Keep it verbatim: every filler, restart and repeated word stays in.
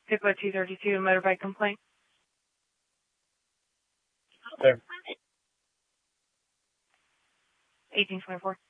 HIPAA two thirty-two, motorbike complaint. There. eighteen twenty-four.